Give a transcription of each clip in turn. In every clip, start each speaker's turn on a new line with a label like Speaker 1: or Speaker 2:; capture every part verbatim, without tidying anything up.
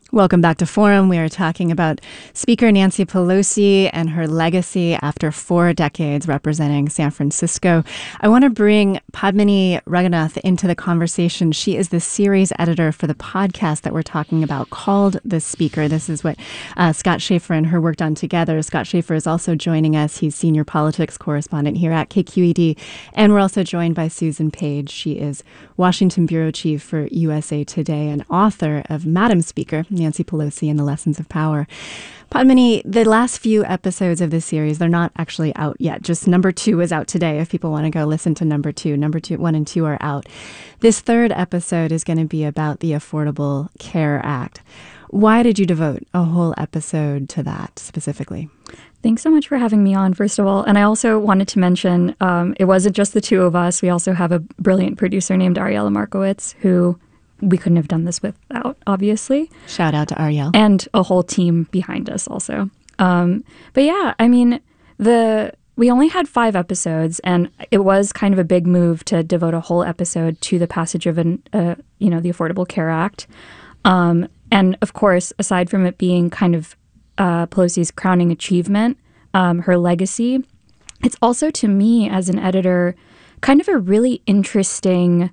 Speaker 1: Welcome back to Forum. We are talking about Speaker Nancy Pelosi and her legacy after four decades representing San Francisco. I want to bring Padmini Raghunath into the conversation. She is the series editor for the podcast that we're talking about called The Speaker. This is what uh, Scott Shafer and her worked on together. Scott Shafer is also joining us. He's senior politics correspondent here at K Q E D. And we're also joined by Susan Page. She is Washington bureau chief for U S A Today and author of Madam Speaker, Nancy Pelosi and the Lessons of Power. Padmini, the last few episodes of this series, they're not actually out yet. Just number two is out today if people want to go listen to number two. Number two, one and two are out. This third episode is going to be about the Affordable Care Act. Why did you devote a whole episode to that specifically?
Speaker 2: Thanks so much for having me on, first of all. And I also wanted to mention um, it wasn't just the two of us. We also have a brilliant producer named Ariella Markowitz, who we couldn't have done this without, obviously.
Speaker 1: Shout out to Ariel.
Speaker 2: And a whole team behind us also. Um, but yeah, I mean, the we only had five episodes, and it was kind of a big move to devote a whole episode to the passage of an, uh, you know, the Affordable Care Act. Um, and of course, aside from it being kind of uh, Pelosi's crowning achievement, um, her legacy, it's also, to me as an editor, kind of a really interesting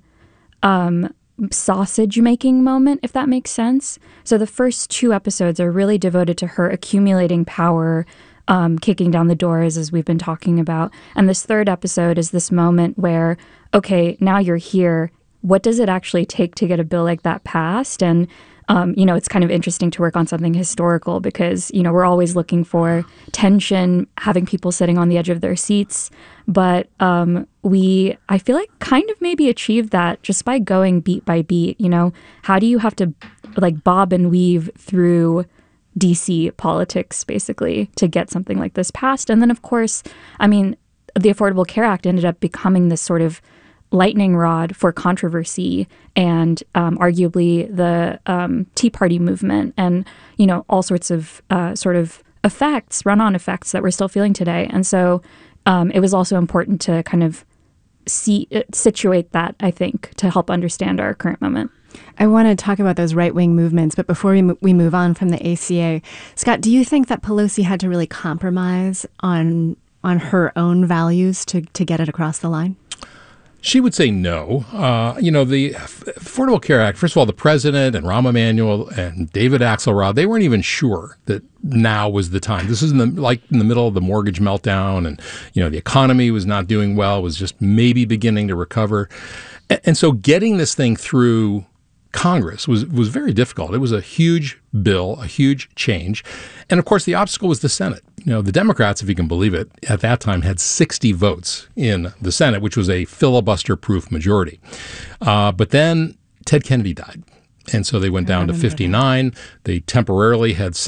Speaker 2: um, sausage making moment, if that makes sense. So the first two episodes are really devoted to her accumulating power, um, kicking down the doors, as we've been talking about. And this third episode is this moment where, okay, now you're here. What does it actually take to get a bill like that passed? And Um, you know, it's kind of interesting to work on something historical because, you know, we're always looking for tension, having people sitting on the edge of their seats. But um, we, I feel like, kind of maybe achieved that just by going beat by beat. You know, how do you have to like bob and weave through D C politics, basically, to get something like this passed? And then, of course, I mean, the Affordable Care Act ended up becoming this sort of lightning rod for controversy and um, arguably the um, Tea Party movement and, you know, all sorts of uh, sort of effects, run-on effects that we're still feeling today. And so um, it was also important to kind of see, uh, situate that, I think, to help understand our current moment.
Speaker 1: I want to talk about those right-wing movements, but before we, mo- we move on from the A C A, Scott, do you think that Pelosi had to really compromise on on her own values to, to get it across the line?
Speaker 3: She would say no. Uh, you know, the Affordable Care Act, first of all, the president and Rahm Emanuel and David Axelrod, they weren't even sure that now was the time. This is in the, like in the middle of the mortgage meltdown, and, you know, the economy was not doing well, was just maybe beginning to recover. And, and so getting this thing through Congress was, was very difficult. It was a huge bill, a huge change. And of course, the obstacle was the Senate. You know, the Democrats, if you can believe it, at that time had sixty votes in the Senate, which was a filibuster-proof majority. Uh, but then Ted Kennedy died. And so they went down to fifty-nine. They temporarily had